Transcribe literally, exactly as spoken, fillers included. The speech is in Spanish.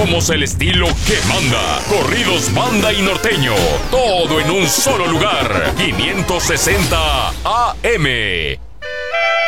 Somos el estilo que manda. Corridos, banda y norteño. Todo en un solo lugar. quinientos sesenta A M.